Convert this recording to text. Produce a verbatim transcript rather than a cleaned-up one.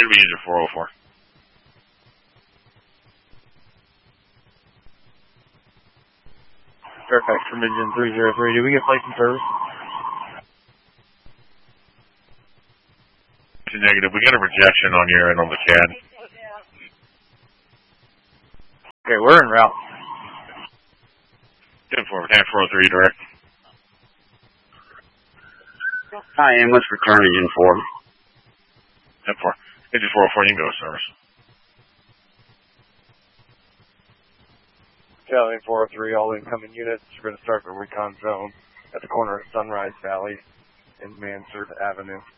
be engine four oh four. Fairfax from engine three oh three. Did we get placed in service? Negative. We got a rejection on your end on the C A D. Okay, we're en route. ten four, ten four oh three, direct. Hi, Ambulance, return engine four. ten four. Engine four oh four, you can go to service. Charlie four oh three, all incoming units. We're going to start the recon zone at the corner of Sunrise Valley and Mansard Avenue.